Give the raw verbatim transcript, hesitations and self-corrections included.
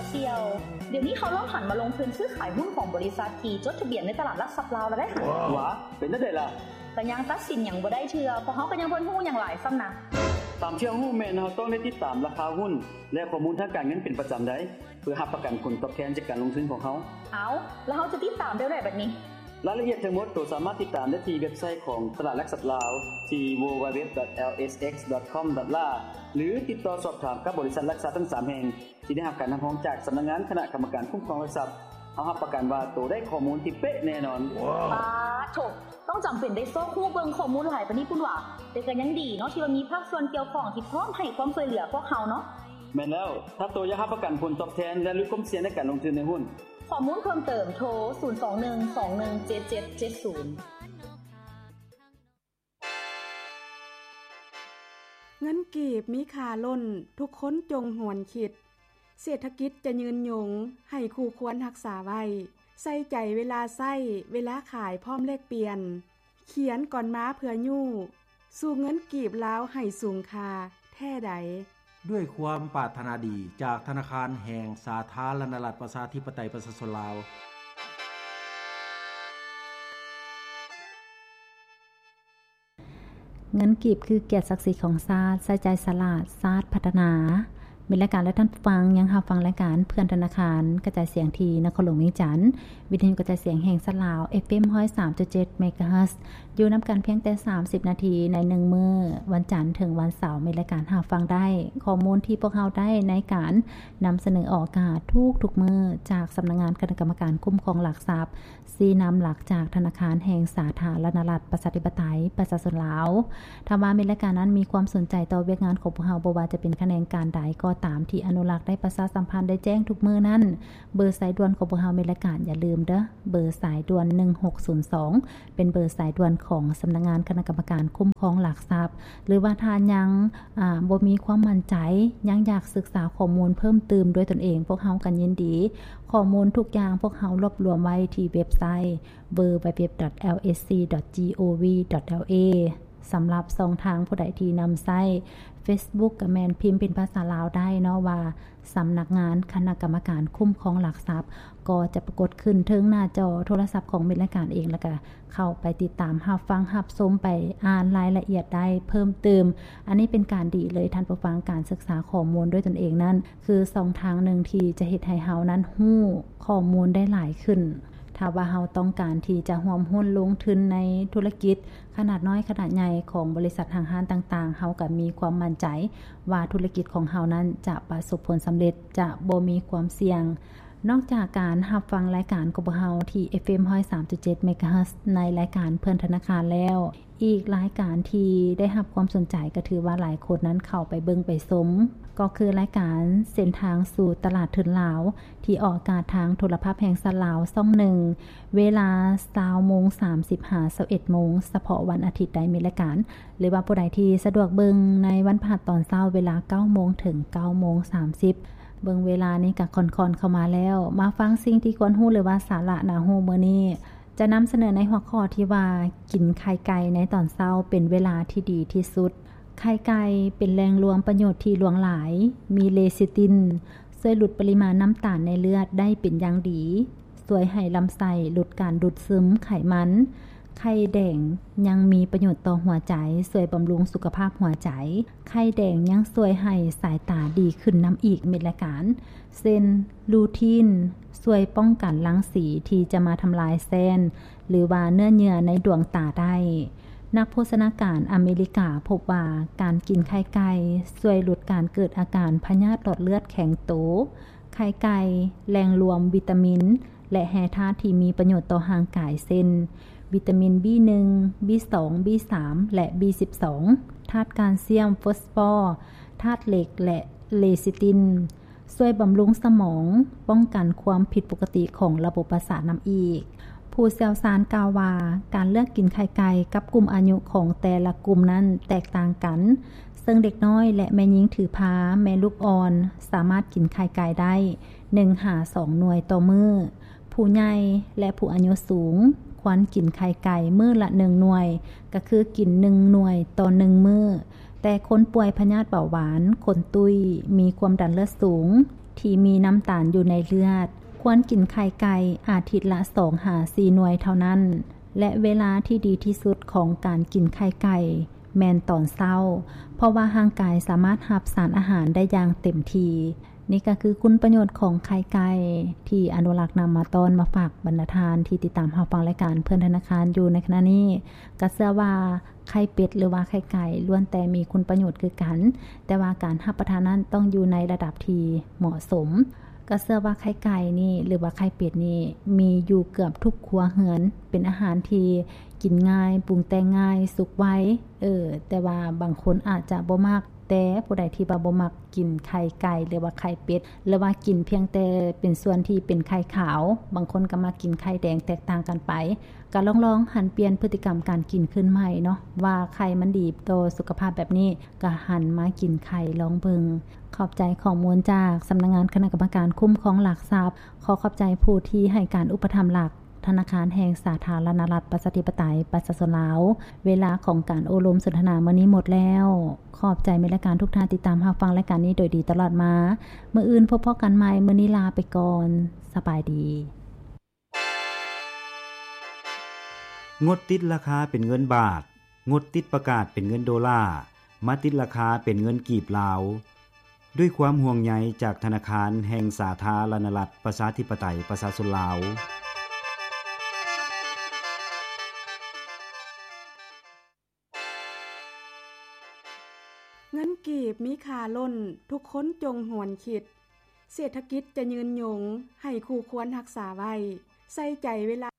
เสี่ยวเดี๋ยวนี้เขาเริ่มหันมาลงทุนซื้อขายหุ้นของบริษัทที่จดทะเบียนในตลาดหลักทรัพย์ลาวแล้วได้ค่ะว้าเป็นได้ล่ะก็ยังตัดสินหยังบ่ได้เทื่อเพราะเฮาก็ยังบ่ฮู้หยังหลายซ้ำนะตามเชื่อฮู้แม่นเฮาต้องได้ติดตามราคาหุ้นและข้อมูลทางการเงินเป็นประจำได้เพื่อรับประกันผลตอบแทนจากการลงทุนของเฮาเอาแล้วเฮาจะติดตามได้ได้บัดนี้รายละเอียดทั้งหมดตัวสามารถติดตามได้ที่เว็บไซต์ของตลาดหลักทรัพย์ลาวที่ ดับเบิลยู ดับเบิลยู ดับเบิลยู ดอท แอล เอส เอ็กซ์ ดอท คอม ดอท เอล เอ หรือติดต่อสอบถามกับบริษัทหลักทรัพย์ทั้งสามแห่งที่ได้รับการรับรองจากสำนักงานคณะกรรมการคุ้มครองหลักทรัพย์เฮารับประกันว่าตัวได้ข้อมูลที่เป๊ะแน่นอนว้าวโถต้องจำเป็นได้ซอกฮู้เบิ่งข้อมูลหลายปานนี้พุ่นว่าแต่ก็ยังดีเนาะที่ว่ามีภาคส่วนเกี่ยวข้องที่พร้อมให้ความช่วยเหลือพวกเฮาเนาะแม่นแล้วถ้าตัวอยากรับประกันผลตอบแทนและลดความเสี่ยงในการลงทุนในหุ้นข้อมูลเพิ่มเติมโทรศูนย์ สอง หนึ่ง สอง หนึ่ง เจ็ด เจ็ด เจ็ด ศูนย์เงินกีบมีค่าล้นทุกคนจงหวนคิดเศรษฐกิจจะยืนยงให้คู่ควรรักษาไว้ใส่ใจเวลาใช้เวลาขายพร้อมเลขเปลี่ยนเขียนก่อนม้าเพื่อยู่สู่เงินกีบลาวให้สูงค่าแท้ใดด้วยความปรารถนาดีจากธนาคารแห่งสาธารณรัฐประชาธิปไตยประชาชนลาวเงินกีบคือเกียรติศักดิ์ศรีของชาติใส่ใจสลาดชาติพัฒนามีรายการและท่านฟังยังรับฟังรายการเพื่อนธนาคารกระจายเสียงที่นครหลวงเวียงจันทน์วิทยุกระจายเสียงแห่งสลาว เอฟ เอ็ม หนึ่งศูนย์สามจุดเจ็ด เมกะเฮิรตซ์อยู่นํากันเพียงแต่สามสิบนาทีในหนึ่งมื้อวันจันทร์ถึงวันเสาร์มีรายการรับฟังได้ข้อมูลที่พวกเราได้ในการนําเสนอออกอากาศทุกๆมื้อจากสำนักงานคณะกรรมการคุ้มครองหลักทรัพย์ซีนําหลักจากธนาคารแห่งสาธารณรัฐประชาธิปไตยประชาชนลาวถ้าว่ามีรายการนั้นมีความสนใจต่อเวียกงานของพวกเราบ่ว่าจะเป็นแขนงการใดก็ตามที่อนุรักษ์ได้ประชาสัมพันธ์ได้แจ้งทุกมื้อนั้นเบอร์สายด่วนของพวกเรามีรายการอย่าลืมเด้อเบอร์สายด่วนหนึ่งหกศูนย์สองเป็นเบอร์สายด่วนของสำนักงานคณะกรรมการคุ้มครองหลักทรัพย์หรือว่าท่านยังอ่าบ่มีความมั่นใจยังอยากศึกษาข้อมูลเพิ่มเติมด้วยตนเองพวกเรากันยินดีข้อมูลทุกอย่างพวกเรารวบรวมไว้ที่เว็บไซต์ ดับเบิลยู ดับเบิลยู ดับเบิลยู ดอท แอล เอส ซี ดอท จี โอ วี ดอท แอล เอ สำหรับช่องทางผู้ใดที่นําใช้ Facebook ก็แม่นพิมพ์เป็นภาษาลาวได้เนาะว่าสำนักงานคณะกรรมการคุ้มครองหลักทรัพย์ก็จะปรากฏขึ้นถึงหน้าจอโทรศัพท์ของมิตรรายการเองแล้วก็เข้าไปติดตามรับฟังรับชมไปอ่านรายละเอียดได้เพิ่มเติมอันนี้เป็นการดีเลยท่านผู้ฟังการศึกษาข้อมูลด้วยตนเองนั้นคือช่องทางนึงที่จะเฮ็ดให้เฮานั้นฮู้ข้อมูลได้หลายขึ้นถ้าว่าเฮาต้องการที่จะร่วมหุ้นลงทุนในธุรกิจขนาดน้อยขนาดใหญ่ของบริษัทห้างร้านต่างๆเฮาก็มีความมั่นใจว่าธุรกิจของเฮานั้นจะประสบผลสำเร็จจะบ่มีความเสี่ยงนอกจากการรับฟังรายการของพวกเฮาที่ เอฟ เอ็ม หนึ่งศูนย์สามจุดเจ็ด เมกะเฮิรตซ์ในรายการเพื่อนธนาคารแล้วอีกรายการที่ได้รับความสนใจก็ถือว่าหลายคนนั้นเข้าไปเบิ่งไปชมก็คือรายการเส้นทางสู่ตลาดทุนลาวที่ออกอากาศทางโทรภาพแห่งสลาวช่องหนึ่งเวลา ยี่สิบโมงสามสิบห้า ยี่สิบเอ็ดโมงเฉพาะวันอาทิตย์ใดมีรายการหรือว่าผู้ใดที่สะดวกเบิ่งในวันพฤหัสตอนเช้าเวลา เก้าโมงถึง เก้าโมงสามสิบเบิ่งเวลานี้ก็ค่อนๆเข้ามาแล้วมาฟังสิ่งที่ควรรู้หรือว่าสาระน่ารู้มื้อนี้จะนําเสนอในหัวข้อที่ว่ากินไข่ไก่ในตอนเช้าเป็นเวลาที่ดีที่สุดไข่ไก่เป็นแหล่งรวมประโยชน์ที่หลวงหลายมีเลซิตินช่วยลดปริมาณน้ำตาลในเลือดได้เป็นอย่างดีช่วยให้ลำไส้ลดการดูดซึมไขมันไข่แดงยังมีประโยชน์ต่อหัวใจช่วยบำรุงสุขภาพหัวใจไข่แดงยังช่วยให้สายตาดีขึ้นนําอีกเม็ดรายการเช่นลูทีนช่วยป้องกันรังสีที่จะมาทําลายเส้นหรือว่าเนื้อเยื่อในดวงตาได้นักโภชนาการอเมริกาพบว่าการกินไข่ไก่ช่วยลดการเกิดอาการพยาธิหลอดเลือดแข็งโตไข่ไก่แหล่งรวมวิตามินและแร่ธาตุที่มีประโยชน์ต่อร่างกายเช่นวิตามิน บี หนึ่ง บี สอง บี สาม และ บี สิบสอง ธาตุแคลเซียมฟอสฟอร์ธาตุเหล็กและเลซิตินช่วยบำรุงสมองป้องกันความผิดปกติของระบบประสาทนําอีกผู้เชี่ยวชาญกล่าวว่าการเลือกกินไข่ไก่กับกลุ่มอายุของแต่ละกลุ่มนั้นแตกต่างกันซึ่งเด็กน้อยและแม่หญิงถือพาแม่ลูกอ่อนสามารถกินไข่ไก่ได้ หนึ่งถึงสอง หน่วยต่อมื้อผู้ใหญ่และผู้อายุสูงควรกินไข่ไก่มื้อละหนึ่งหน่วยก็คือกินหนึ่งหน่วยต่อหนึ่งมื้อแต่คนป่วยพยาธิเบาหวานคนตุ้ยมีความดันเลือดสูงที่มีน้ำตาลอยู่ในเลือดควรกินไข่ไก่อาทิตย์ละ สองถึงสี่ หน่วยเท่านั้นและเวลาที่ดีที่สุดของการกินไข่ไก่แม่นตอนเช้าเพราะว่าร่างกายสามารถรับสารอาหารได้อย่างเต็มที่นี่ก็คือคุณประโยชน์ของไข่ไก่ที่อนุรักษ์นำมาตอนมาฝากบรรณาทานที่ติดตามรับฟังรายการเพื่อนธนาคารอยู่ในขณะนี้ก็เชื่อว่าไข่เป็ดหรือว่าไข่ไก่ล้วนแต่มีคุณประโยชน์คือกันแต่ว่าการรับประทานนั้นต้องอยู่ในระดับที่เหมาะสมก็เชื่อว่าไข่ไก่นี่หรือว่าไข่เป็ดนี่มีอยู่เกือบทุกครัวเรือนเป็นอาหารที่กินง่ายปรุงแต่งง่ายสุกไวเออแต่ว่าบางคนอาจจะบ่มักแต่ผู้ใดที่บ่มักกินไข่ไก่หรือว่าไข่เป็ดหรือว่ากินเพียงแต่เป็นส่วนที่เป็นไข่ขาวบางคนก็มากินไข่แดงแตกต่างกันไปก็ลองๆหันเปลี่ยนพฤติกรรมการกินขึ้นใหม่เนาะว่าไข่มันดีต่อสุขภาพแบบนี้ก็หันมากินไข่ลองเบิงขอบใจข้อมูลจากสำนักงานคณะกรรมการคุ้มครองหลักทรัพย์ขอขอบใจผู้ที่ให้การอุปถัมภ์หลักธนาคารแห่งสาธารณรัฐประชาธิปไตยประชาชนลาวเวลาของการโอลมสนทนามื้อนี้หมดแล้วขอบใจในรายการทุกท่านติดตามรับฟังรายการนี้โดยดีตลอดมามื้ออื่นพบกันใหม่มื้อนี้ลาไปก่อนสบายดีงดติดราคาเป็นเงินบาทงดติดประกาศเป็นเงินโดลาร์มาติดราคาเป็นเงินกีบลาวด้วยความห่วงใยจากธนาคารแห่งสาธารณรัฐประชาธิปไตยประชาชนลาวเงินกีบมีค่าล้นทุกคนจงหวนคิดเศรษฐกิจจะยืนยงให้คู่ควรรักษาไว้ใส่ใจเวลา